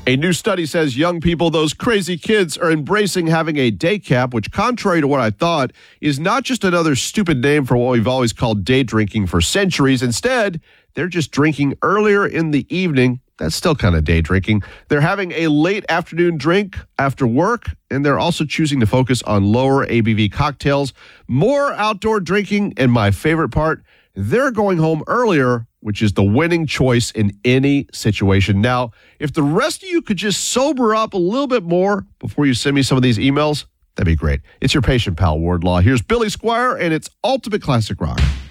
A new study says young people, those crazy kids, are embracing having a day cap, which, contrary to what I thought, is not just another stupid name for what we've always called day drinking for centuries. Instead, they're just drinking earlier in the evening. That's still kind of day drinking. They're having a late afternoon drink after work, and they're also choosing to focus on lower ABV cocktails, more outdoor drinking, and my favorite part, they're going home earlier, which is the winning choice in any situation. Now, if the rest of you could just sober up a little bit more before you send me some of these emails, that'd be great. It's your patient pal, Wardlaw. Here's Billy Squier, and it's Ultimate Classic Rock.